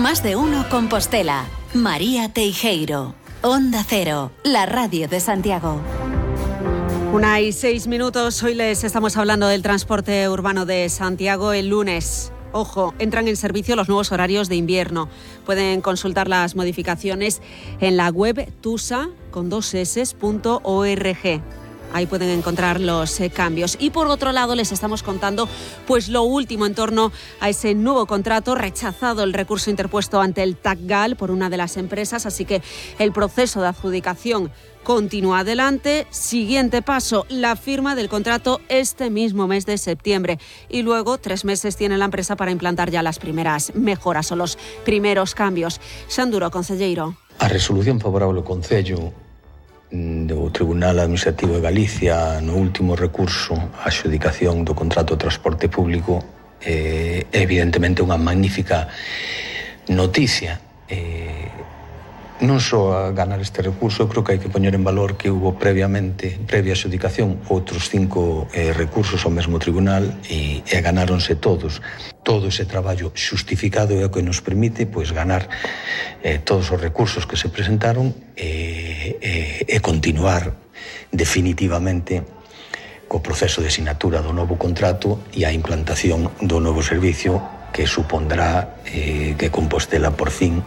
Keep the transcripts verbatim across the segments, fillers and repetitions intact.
Más de uno Compostela. María Teijeiro. Onda Cero, la radio de Santiago. Una y seis minutos. Hoy les estamos hablando del transporte urbano de Santiago el lunes. Ojo, entran en servicio los nuevos horarios de invierno. Pueden consultar las modificaciones en la web tusa con dos eses punto org. Ahí pueden encontrar los eh, cambios. Y por otro lado les estamos contando pues lo último en torno a ese nuevo contrato. Rechazado el recurso interpuesto ante el TACGAL por una de las empresas, así que el proceso de adjudicación continúa adelante. Siguiente paso, la firma del contrato este mismo mes de septiembre. Y luego tres meses tiene la empresa para implantar ya las primeras mejoras o los primeros cambios. Xanduro, concelleiro. A resolución favorable ao Concello do Tribunal Administrativo de Galicia no último recurso á adxudicación do contrato de transporte público é eh, evidentemente unha magnífica noticia. Eh, non só a ganar este recurso, eu creo que hai que poñer en valor que hubo previamente, previa adxudicación, outros cinco eh, recursos ao mesmo tribunal e, e ganáronse todos. Todo ese traballo xustificado é o que nos permite pois, ganar eh, todos os recursos que se presentaron e, e, e continuar definitivamente co proceso de sinatura do novo contrato e a implantación do novo servicio que supondrá eh, que Compostela por fin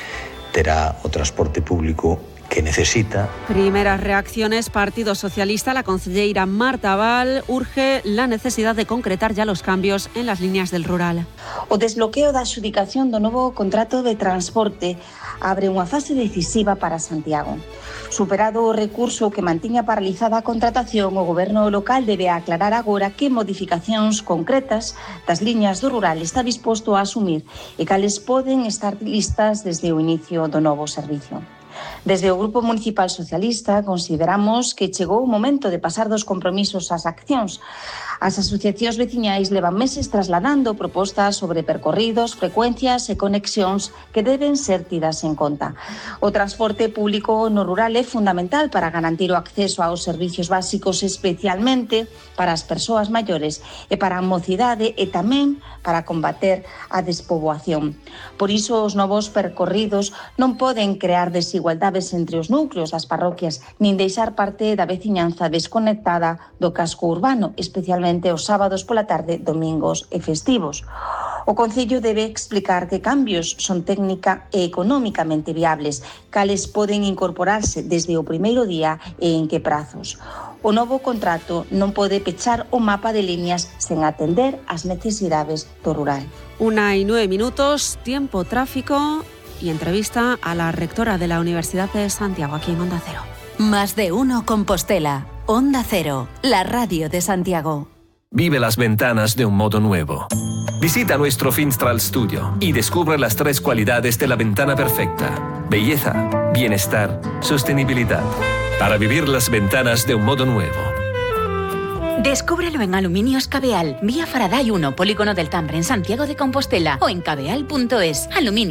terá o transporte público que necesita. Primeras reacciones. Partido Socialista. La concelleira Marta Val urge la necesidad de concretar ya los cambios en las líneas del rural. O desbloqueo da adxudicación do novo contrato de transporte abre unha fase decisiva para Santiago. Superado o recurso que mantiña paralizada a contratación, o goberno local debe aclarar agora que modificacións concretas das liñas do rural está disposto a asumir e cales poden estar listas desde o inicio do novo servicio. Desde o Grupo Municipal Socialista consideramos que chegou o momento de pasar dos compromisos ás accións. As asociacións veciñais levan meses trasladando propostas sobre percorridos, frecuencias e conexións que deben ser tidas en conta. O transporte público no rural é fundamental para garantir o acceso aos servicios básicos, especialmente para as persoas maiores e para a mocidade e tamén para combater a despoboación. Por iso, os novos percorridos non poden crear desigualdades entre os núcleos das parroquias, nin deixar parte da veciñanza desconectada do casco urbano, especialmente os sábados pola tarde, domingos e festivos. O Concello debe explicar que cambios son técnica e económicamente viables, cales poden incorporarse desde o primeiro día e en que prazos. O novo contrato non pode pechar o mapa de líneas sen atender as necesidades do rural. Una y nueve minutos, tiempo, tráfico y entrevista a la rectora de la Universidad de Santiago, aquí en Onda Cero. Más de uno Compostela. Onda Cero, la radio de Santiago. Vive las ventanas de un modo nuevo. Visita nuestro Finstral Studio y descubre las tres cualidades de la ventana perfecta: belleza, bienestar, sostenibilidad. Para vivir las ventanas de un modo nuevo. Descúbrelo en Aluminios Cabeal, vía Faraday uno, Polígono del Tambre, en Santiago de Compostela, o en cabeal punto es. Aluminio.